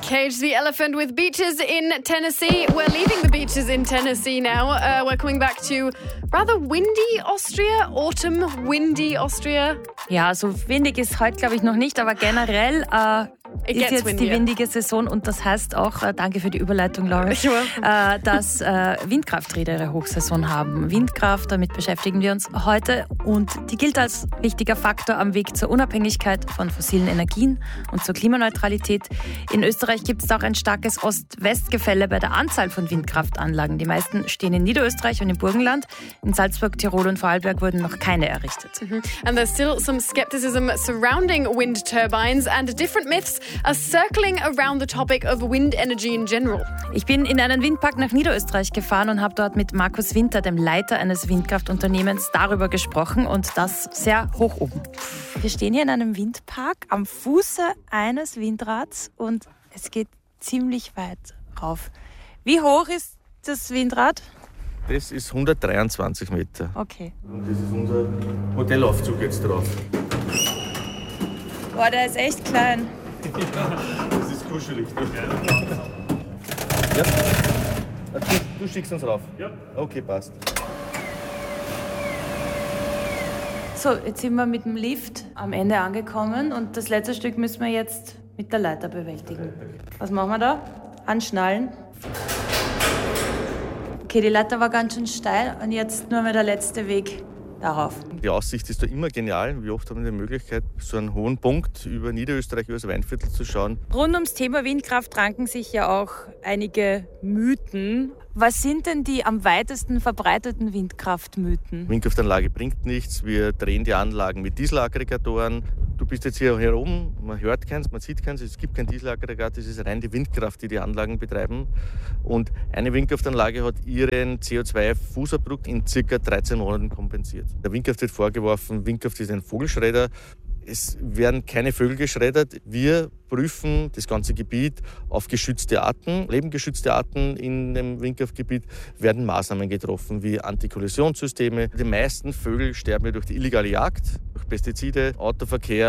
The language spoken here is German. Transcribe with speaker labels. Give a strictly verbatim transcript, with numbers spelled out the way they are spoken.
Speaker 1: Cage the Elephant with beaches in Tennessee. We're leaving the beaches in Tennessee now. Uh, we're coming back to rather windy Austria, autumn windy Austria.
Speaker 2: Ja, so windig ist heute, glaube ich, noch nicht, aber generell äh, ist jetzt windier. Die windige Saison und das heißt auch, äh, danke für die Überleitung, Laura, äh, dass äh, Windkrafträder ihre Hochsaison haben. Windkraft, damit beschäftigen wir uns heute und die gilt als wichtiger Faktor am Weg zur Unabhängigkeit von fossilen Energien und zur Klimaneutralität. In Österreich gibt es auch ein starkes Ost-West-Gefälle bei der Anzahl von Windkraftanlagen. Die meisten stehen in Niederösterreich und im Burgenland. In Salzburg, Tirol und Vorarlberg wurden noch keine errichtet.
Speaker 1: Mm-hmm. And there's still some skepticism surrounding wind turbines and different myths are circling around the topic of wind energy in general.
Speaker 2: Ich bin in einen Windpark nach Niederösterreich gefahren und habe dort mit Markus Winter, dem Leiter eines Windkraftunternehmens, darüber gesprochen und das sehr hoch oben. Wir stehen hier in einem Windpark am Fuße eines Windrads und es geht ziemlich weit rauf. Wie hoch ist das Windrad?
Speaker 3: Das ist hundertdreiundzwanzig Meter.
Speaker 2: Okay.
Speaker 3: Und das ist unser Modellaufzug jetzt drauf.
Speaker 2: Boah, der ist echt klein.
Speaker 3: Das ist kuschelig. Ja. Du, du schickst uns rauf? Ja. Okay, passt.
Speaker 2: So, jetzt sind wir mit dem Lift am Ende angekommen und das letzte Stück müssen wir jetzt mit der Leiter bewältigen. Was machen wir da? Anschnallen. Okay, die Leiter war ganz schön steil und jetzt nur mehr der letzte Weg darauf.
Speaker 3: Die Aussicht ist da immer genial. Wie oft haben wir die Möglichkeit, so einen hohen Punkt über Niederösterreich, über das Weinviertel zu schauen.
Speaker 2: Rund ums Thema Windkraft ranken sich ja auch einige Mythen. Was sind denn die am weitesten verbreiteten Windkraftmythen?
Speaker 3: Windkraftanlage bringt nichts, wir drehen die Anlagen mit Dieselaggregatoren. Du bist jetzt hier herum, man hört keins, man sieht keins, es gibt kein Dieselaggregat, es ist rein die Windkraft, die die Anlagen betreiben. Und eine Windkraftanlage hat ihren C O zwei Fußabdruck in ca. dreizehn Monaten kompensiert. Der Windkraft wird vorgeworfen, Windkraft ist ein Vogelschredder. Es werden keine Vögel geschreddert. Wir prüfen das ganze Gebiet auf geschützte Arten. Lebengeschützte Arten in dem Windkraftgebiet werden Maßnahmen getroffen, wie Antikollisionssysteme. Die meisten Vögel sterben durch die illegale Jagd, durch Pestizide, Autoverkehr.